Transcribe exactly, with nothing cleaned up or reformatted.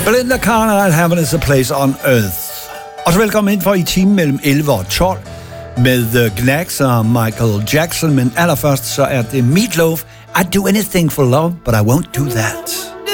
Belinda Carlisle, Heaven is a Place on Earth. Og så velkommen ind for i timen mellem elleve og tolv med The Knacks og Michael Jackson. Men allerførst så er det Meatloaf. I'd do anything for love, but I won't do that.